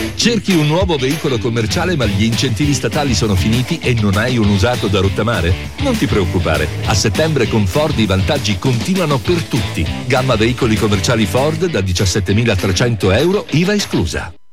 Cerchi un nuovo veicolo commerciale ma gli incentivi statali sono finiti e non hai un usato da rottamare? Non ti preoccupare, a settembre con Ford i vantaggi continuano per tutti. Gamma veicoli commerciali Ford da 17.300 euro, IVA esclusa.